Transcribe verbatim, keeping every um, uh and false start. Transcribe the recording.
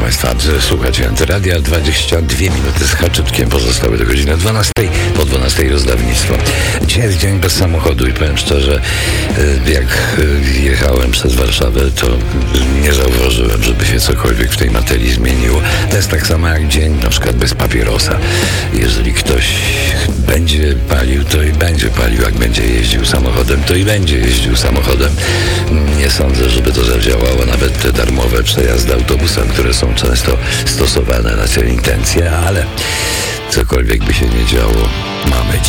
Państwa, słuchajcie Antyradia, dwadzieścia dwie minuty z haczytkiem, pozostałe do godziny dwunastej, po dwunastej rozdawnictwo. Dzisiaj jest dzień bez samochodu i powiem szczerze, jak jechałem przez Warszawę, to nie zauważyłem, żeby się cokolwiek w tej materii zmieniło. To jest tak samo jak dzień na przykład bez papierosa. Jeżeli ktoś będzie palił, to i będzie palił, jak będzie jeździł samochodem, to i będzie jeździł samochodem. Nie sądzę, żeby to zadziałało, nawet te darmowe przejazdy autobusem, które są często stosowane na te intencje, ale cokolwiek by się nie działo, mamy